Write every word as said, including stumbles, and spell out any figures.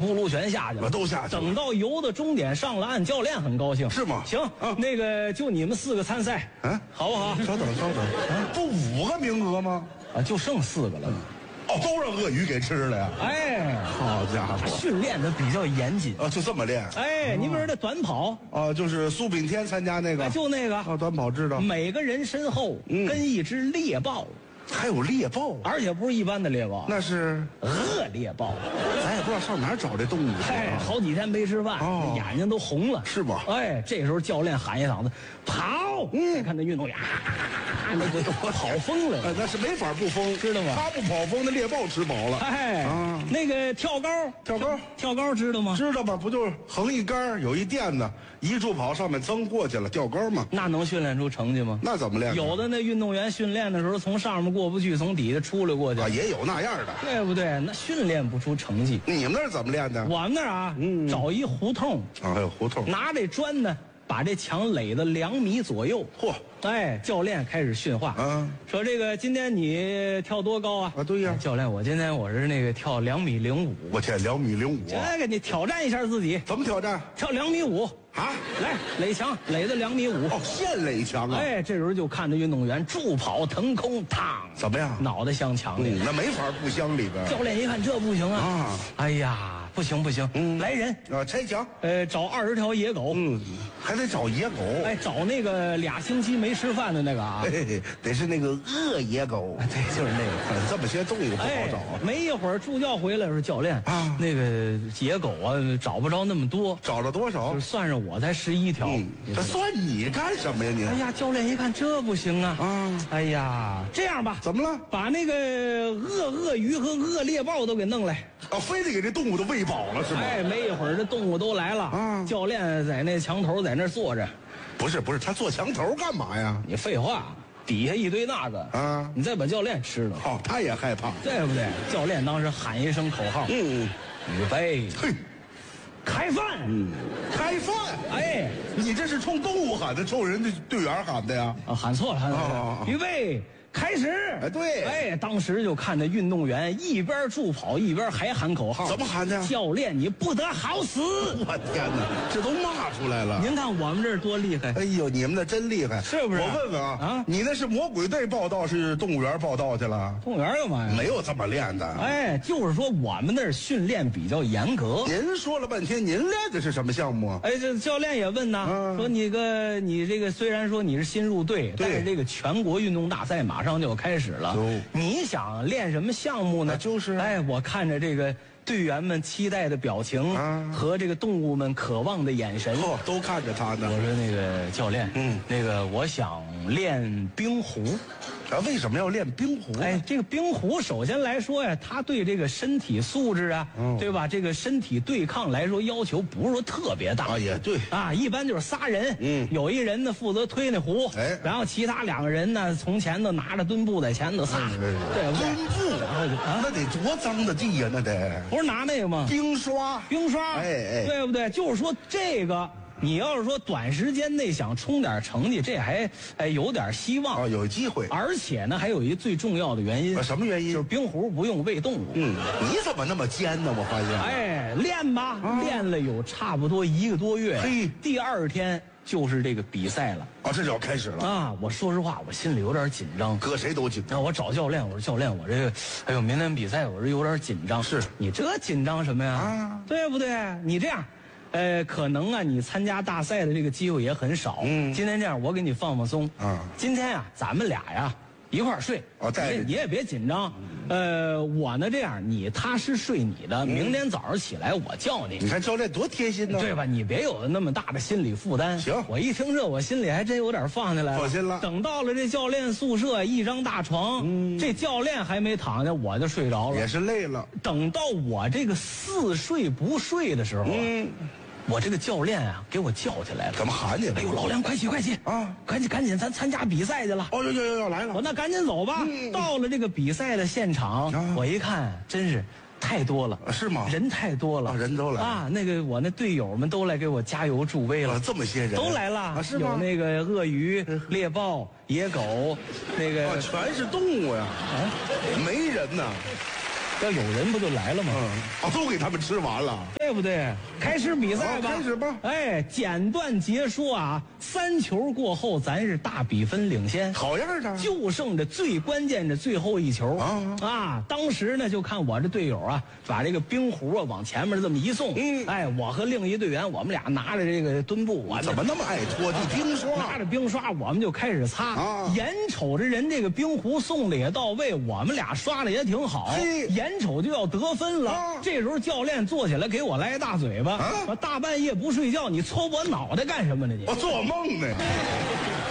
轱辘全下去了， 都下去了。 等到游到终点上了岸，教练很高兴， 是吗？ 行，啊、那个就你们四个参赛，嗯，好不好？ 稍等，稍等，啊、不五个名额吗？ 啊，就剩四个了。 哦，都让鳄鱼给吃了呀！ 哎， 好家伙， 训练的比较严谨啊，就这么练。 哎，你比如这短跑啊，就是苏炳添参加那个， 哎、就那个啊，短跑知道。 每个人身后跟一只猎豹。 还有猎豹， 而且不是一般的猎豹， 那是恶猎豹。 咱也不知道上哪儿找这动物。 哎，好几天没吃饭，哦、眼睛都红了， 是吧？ 哎，这时候教练喊一嗓子跑，嗯，再看那运动员，啊、那个跑疯了， 哎，那是没法不疯， 知道吗？ 他不跑疯，那猎豹吃饱了。 哎，啊、那个跳高， 跳高， 跳高知道吗？ 知道吧？不就是横一杆有一垫子，一助跑上面噌过去了，吊高吗？ 那能训练出成绩吗？ 那怎么练？ 有的那运动员训练的时候，从上面过不去，从底下出来过去啊，也有那样的， 对不对？那训练不出成绩。 你们那儿怎么练的？ 我们那儿啊，嗯、找一胡同啊，还有胡同， 拿这砖呢，把这墙垒到两米左右。 嚯！ 哎，教练开始训话啊，说这个今天你跳多高啊？ 啊，对呀， 哎、教练，我今天我是那个跳两米零五。 我天，两米零五， 这个你挑战一下自己。 怎么挑战？ 跳两米五啊！ 来垒墙，垒到两米五。 哦，现垒墙啊！ 哎，这时候就看着运动员助跑腾空，嘡， 怎么样？ 脑袋镶墙里、 嗯，那没法不镶里边。 教练一看这不行啊！啊，哎呀，不行不行，嗯，来人啊，拆墙。 呃，找二十条野狗。 嗯，还得找野狗。 哎，找那个俩星期没吃饭的那个啊， 嘿嘿，得是那个恶野狗。 对，就是那个。 这么些动物不好找啊。 哎、没一会儿，助教回来说：“教练啊，那个野狗啊，找不着那么多， 找了多少？ 就算上我才十一条。 嗯，这算你干什么呀你？ 哎呀，教练一看这不行啊！ 啊， 哎呀，这样吧， 怎么了？ 把那个鳄鳄鱼和鳄猎豹都给弄来。 啊，非得给这动物都喂饱了是吗？ 哎，没一会儿，这动物都来了啊！教练在那墙头在那坐着。 不是不是，他坐墙头干嘛呀？ 你废话。”底下一堆那个啊，你再把教练吃了， 哦，他也害怕， 对不对？教练当时喊一声口号，嗯，预备， 嘿， 开饭， 嗯，开饭， 哎， 你这是冲动物喊的，冲人家队员喊的呀？ 啊，喊错了，喊错了，预备。开始， 哎，对， 哎，当时就看那运动员一边助跑一边还喊口号， 怎么喊的？ 教练，你不得好死！ 我天哪，这都骂出来了。 您看我们这儿多厉害！ 哎呦，你们那真厉害， 是不是？ 我问问啊，啊，你那是魔鬼队报道，是动物园报道去了？ 动物园干嘛呀？ 没有这么练的。 哎，就是说我们那儿训练比较严格。 您说了半天，您练的是什么项目啊？ 哎，这教练也问呐，啊、说你个你这个虽然说你是新入队，但是这个全国运动大赛马上就要开始了。你想练什么项目呢？ 就是， 哎，我看着这个队员们期待的表情啊，和这个动物们渴望的眼神， 哦，都看着他呢。 我说那个教练，嗯，那个我想练冰壶。 啊，为什么要练冰壶？ 哎，这个冰壶首先来说呀，它对这个身体素质啊，嗯、对吧？这个身体对抗来说要求不是说特别大啊，也对啊，一般就是仨人，嗯，有一人呢负责推那壶，哎，然后其他两个人呢从前头拿着墩布在前头撒，哎、对不对？ 墩布啊，那得多脏的地呀，那得不是拿那个吗？ 冰刷， 冰刷， 哎哎， 对不对？就是说这个。你要是说短时间内想冲点成绩，这还哎有点希望啊、哦，有机会。 而且呢，还有一最重要的原因， 啊、什么原因？ 就是冰壶不用喂动物。 嗯，你怎么那么尖呢？我发现。 哎，练吧，啊、练了有差不多一个多月。 嘿， 第二天就是这个比赛了。 啊，这就要开始了啊！我说实话，我心里有点紧张， 搁谁都紧张。 那我找教练，我说教练，我这个，哎呦，明天比赛，我这有点紧张。 是你这紧张什么呀？啊，对不对？你这样。呃，可能啊，你参加大赛的这个机会也很少。嗯，今天这样，我给你放放松。啊，今天啊，咱们俩呀一块儿睡。 哦，对， 你也别紧张。呃，我呢这样，你踏实睡你的，明天早上起来我叫你。 你看教练多贴心呢， 对吧？你别有那么大的心理负担。 行， 我一听这，我心里还真有点放下来了， 放心了。 等到了这教练宿舍，一张大床，嗯，这教练还没躺下，我就睡着了， 也是累了。 等到我这个似睡不睡的时候，嗯。我这个教练啊，给我叫起来了。 怎么喊你了？ 哎呦，老梁，快起快起啊！赶紧赶紧，咱参加比赛去了。 哦，要要要要来了！ 我那赶紧走吧。嗯、到了这个比赛的现场，啊、我一看，真是太多了。 是吗？ 人太多了， 啊、人都来啊！那个我那队友们都来给我加油助威了。 啊、这么些人都来了， 啊、是吗？ 有那个鳄鱼、猎豹、野狗，那个、 啊、全是动物呀！啊，没人呐。 要有人不就来了吗？ 嗯，哦，都给他们吃完了， 对不对？开始比赛吧， 哦开始吧。 哎，简短结束啊，三球过后，咱是大比分领先， 好样的， 就剩这最关键的最后一球啊啊！当时呢，就看我这队友啊，把这个冰壶啊往前面这么一送， 嗯， 哎，我和另一队员，我们俩拿着这个墩布，我怎么那么爱拖地冰刷？ 拿着冰刷，我们就开始擦。 啊， 眼瞅着人这个冰壶送的也到位，我们俩刷的也挺好，眼瞅就要得分了。 啊， 这时候教练坐起来给我来一大嘴巴，啊，大半夜不睡觉，你搓我脑袋干什么呢你？ 我做梦呢。